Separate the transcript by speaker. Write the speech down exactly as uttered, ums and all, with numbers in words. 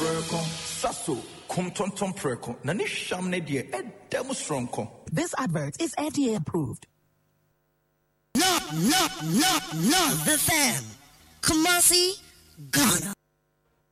Speaker 1: preko saso kum tonton preko na ni sham ne de edem stronko.
Speaker 2: This advert is F D A approved.
Speaker 3: No, no, no, no, the fam. Kumasi, Ghana.